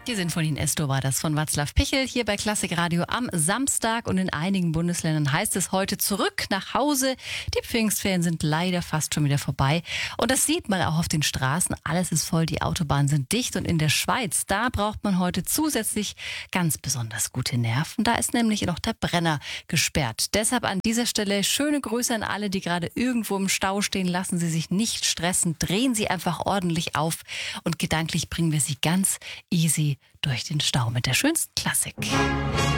Die Sinfonie in Esto war das von Václav Pichel hier bei Klassik Radio am Samstag. Und in einigen Bundesländern heißt es heute zurück nach Hause. Die Pfingstferien sind leider fast schon wieder vorbei. Und das sieht man auch auf den Straßen. Alles ist voll, die Autobahnen sind dicht. Und in der Schweiz, da braucht man heute zusätzlich ganz besonders gute Nerven. Da ist nämlich noch der Brenner gesperrt. Deshalb an dieser Stelle schöne Grüße an alle, die gerade irgendwo im Stau stehen. Lassen Sie sich nicht stressen. Drehen Sie einfach ordentlich auf. Und gedanklich bringen wir Sie ganz easy durch den Stau mit der schönsten Klassik.